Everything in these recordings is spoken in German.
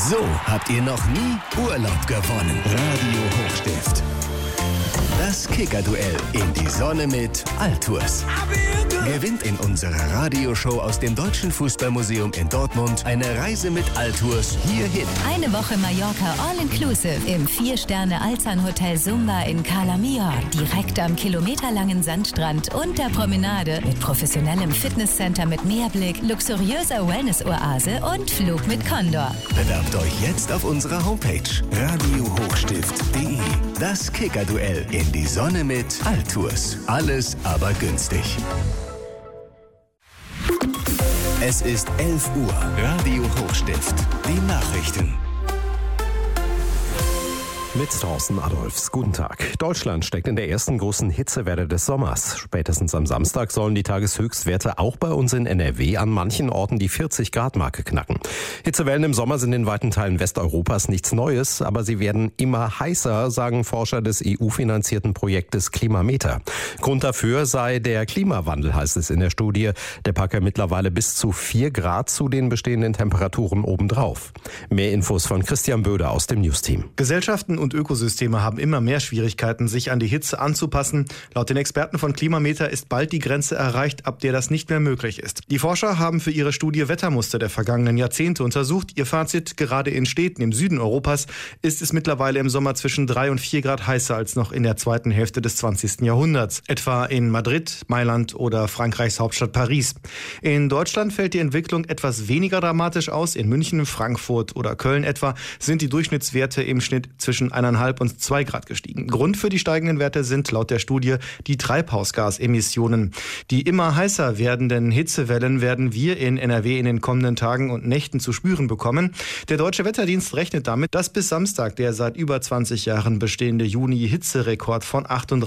So habt ihr noch nie Urlaub gewonnen. Radio Hochstift. Das Kicker-Duell in die Sonne mit Altours. Gewinnt in unserer Radioshow aus dem Deutschen Fußballmuseum in Dortmund eine Reise mit Altours hierhin. Eine Woche Mallorca All-Inclusive im 4-Sterne-Alzan-Hotel Sumba in Cala Millor. Direkt am kilometerlangen Sandstrand und der Promenade mit professionellem Fitnesscenter mit Meerblick, luxuriöser Wellness-Oase und Flug mit Condor. Bewerbt euch jetzt auf unserer Homepage radiohochstift.de. Das Kicker-Duell in die Sonne mit Altours. Alles aber günstig. Es ist 11 Uhr. Radio Hochstift. Die Nachrichten. Mit Thorsten Adolfs. Guten Tag. Deutschland steckt in der ersten großen Hitzewelle des Sommers. Spätestens am Samstag sollen die Tageshöchstwerte auch bei uns in NRW an manchen Orten die 40-Grad-Marke knacken. Hitzewellen im Sommer sind in weiten Teilen Westeuropas nichts Neues, aber sie werden immer heißer, sagen Forscher des EU-finanzierten Projektes Klimameter. Grund dafür sei der Klimawandel, heißt es in der Studie. Der packe mittlerweile bis zu 4 Grad zu den bestehenden Temperaturen obendrauf. Mehr Infos von Christian Böder aus dem News-Team. Gesellschaften und Ökosysteme haben immer mehr Schwierigkeiten, sich an die Hitze anzupassen. Laut den Experten von Klimameter ist bald die Grenze erreicht, ab der das nicht mehr möglich ist. Die Forscher haben für ihre Studie Wettermuster der vergangenen Jahrzehnte untersucht. Ihr Fazit: Gerade in Städten im Süden Europas ist es mittlerweile im Sommer zwischen 3 und 4 Grad heißer als noch in der zweiten Hälfte des 20. Jahrhunderts. Etwa in Madrid, Mailand oder Frankreichs Hauptstadt Paris. In Deutschland fällt die Entwicklung etwas weniger dramatisch aus. In München, Frankfurt oder Köln etwa sind die Durchschnittswerte im Schnitt zwischen 1,5 und 2 Grad gestiegen. Grund für die steigenden Werte sind laut der Studie die Treibhausgasemissionen. Die immer heißer werdenden Hitzewellen werden wir in NRW in den kommenden Tagen und Nächten zu spüren bekommen. Der Deutsche Wetterdienst rechnet damit, dass bis Samstag der seit über 20 Jahren bestehende Juni-Hitzerekord von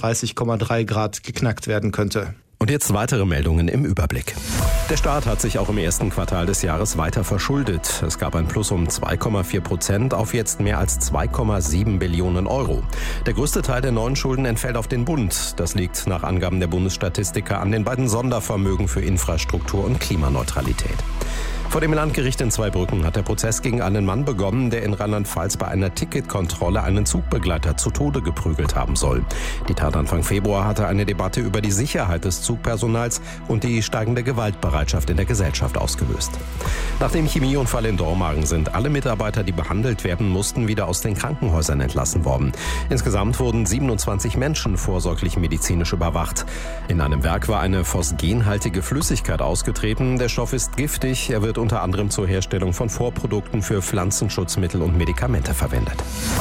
38,3 Grad geknackt werden könnte. Und jetzt weitere Meldungen im Überblick. Der Staat hat sich auch im ersten Quartal des Jahres weiter verschuldet. Es gab ein Plus um 2,4% auf jetzt mehr als 2,7 Billionen Euro. Der größte Teil der neuen Schulden entfällt auf den Bund. Das liegt nach Angaben der Bundesstatistiker an den beiden Sondervermögen für Infrastruktur und Klimaneutralität. Vor dem Landgericht in Zweibrücken hat der Prozess gegen einen Mann begonnen, der in Rheinland-Pfalz bei einer Ticketkontrolle einen Zugbegleiter zu Tode geprügelt haben soll. Die Tat Anfang Februar hatte eine Debatte über die Sicherheit des Zugpersonals und die steigende Gewaltbereitschaft in der Gesellschaft ausgelöst. Nach dem Chemieunfall in Dormagen sind alle Mitarbeiter, die behandelt werden mussten, wieder aus den Krankenhäusern entlassen worden. Insgesamt wurden 27 Menschen vorsorglich medizinisch überwacht. In einem Werk war eine phosgenhaltige Flüssigkeit ausgetreten. Der Stoff ist giftig, er wird unter anderem zur Herstellung von Vorprodukten für Pflanzenschutzmittel und Medikamente verwendet.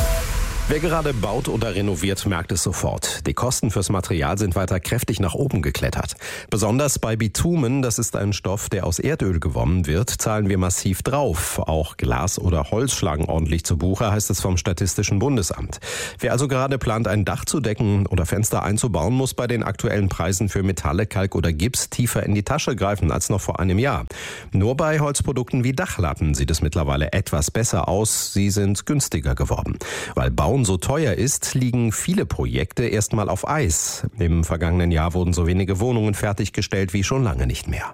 Wer gerade baut oder renoviert, merkt es sofort. Die Kosten fürs Material sind weiter kräftig nach oben geklettert. Besonders bei Bitumen, das ist ein Stoff, der aus Erdöl gewonnen wird, zahlen wir massiv drauf. Auch Glas oder Holz schlagen ordentlich zu Buche, heißt es vom Statistischen Bundesamt. Wer also gerade plant, ein Dach zu decken oder Fenster einzubauen, muss bei den aktuellen Preisen für Metalle, Kalk oder Gips tiefer in die Tasche greifen als noch vor einem Jahr. Nur bei Holzprodukten wie Dachlatten sieht es mittlerweile etwas besser aus. Sie sind günstiger geworden. Weil Bauen so teuer ist, liegen viele Projekte erstmal auf Eis. Im vergangenen Jahr wurden so wenige Wohnungen fertiggestellt wie schon lange nicht mehr.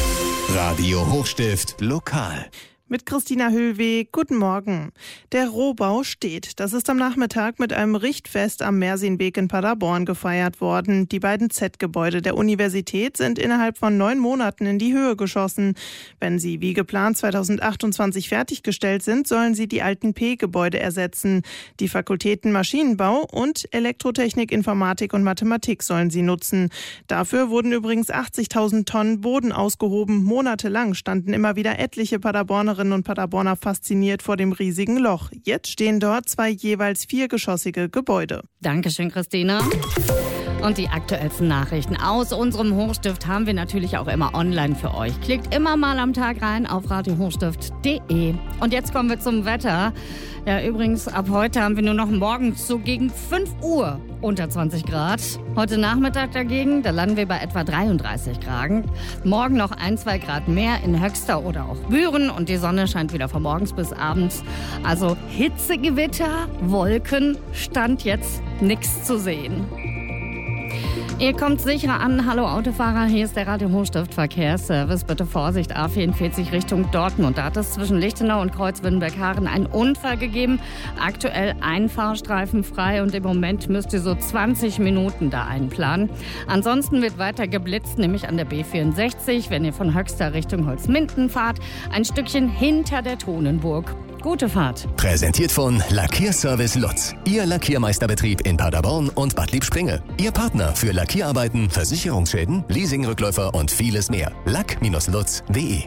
Radio Hochstift lokal. Mit Christina Höhlweg, guten Morgen. Der Rohbau steht. Das ist am Nachmittag mit einem Richtfest am Mersinweg in Paderborn gefeiert worden. Die beiden Z-Gebäude der Universität sind innerhalb von 9 Monaten in die Höhe geschossen. Wenn sie wie geplant 2028 fertiggestellt sind, sollen sie die alten P-Gebäude ersetzen. Die Fakultäten Maschinenbau und Elektrotechnik, Informatik und Mathematik sollen sie nutzen. Dafür wurden übrigens 80.000 Tonnen Boden ausgehoben. Monatelang standen immer wieder etliche Paderbornerinnen und Paderborner fasziniert vor dem riesigen Loch. Jetzt stehen dort 2 jeweils 4-geschossige Gebäude. Dankeschön, Christina. Und die aktuellsten Nachrichten aus unserem Hochstift haben wir natürlich auch immer online für euch. Klickt immer mal am Tag rein auf radiohochstift.de. Und jetzt kommen wir zum Wetter. Ja, übrigens, ab heute haben wir nur noch morgens so gegen 5 Uhr unter 20 Grad. Heute Nachmittag dagegen, da landen wir bei etwa 33 Grad. Morgen noch 1-2 Grad mehr in Höxter oder auch Büren und die Sonne scheint wieder von morgens bis abends. Also Hitzegewitter, Wolken, stand jetzt nichts zu sehen. Ihr kommt sicher an. Hallo Autofahrer, hier ist der Radio Hochstift Verkehrsservice. Bitte Vorsicht, A44 Richtung Dortmund. Da hat es zwischen Lichtenau und Kreuz-Windenberg-Haaren einen Unfall gegeben. Aktuell ein Fahrstreifen frei und im Moment müsst ihr so 20 Minuten da einplanen. Ansonsten wird weiter geblitzt, nämlich an der B64, wenn ihr von Höxter Richtung Holzminden fahrt. Ein Stückchen hinter der Tonenburg. Gute Fahrt. Präsentiert von Lackierservice Lutz. Ihr Lackiermeisterbetrieb in Paderborn und Bad Liebspringe. Ihr Partner für Lackierarbeiten, Versicherungsschäden, Leasingrückläufer und vieles mehr. Lack-lutz.de.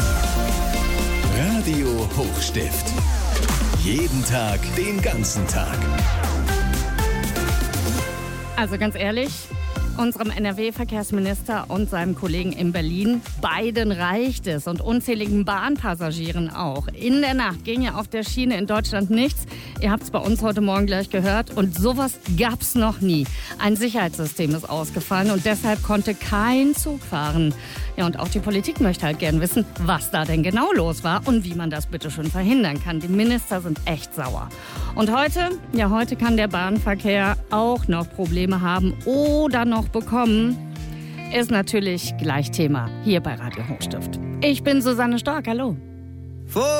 Radio Hochstift. Jeden Tag, den ganzen Tag. Also ganz ehrlich, unserem NRW-Verkehrsminister und seinem Kollegen in Berlin, beiden reicht es und unzähligen Bahnpassagieren auch. In der Nacht ging ja auf der Schiene in Deutschland nichts. Ihr habt es bei uns heute Morgen gleich gehört und sowas gab's noch nie. Ein Sicherheitssystem ist ausgefallen und deshalb konnte kein Zug fahren. Ja, und auch die Politik möchte halt gern wissen, was da denn genau los war und wie man das bitte schon verhindern kann. Die Minister sind echt sauer. Und heute kann der Bahnverkehr auch noch Probleme haben oder noch bekommen. Ist natürlich gleich Thema hier bei Radio Hochstift. Ich bin Susanne Stork, hallo.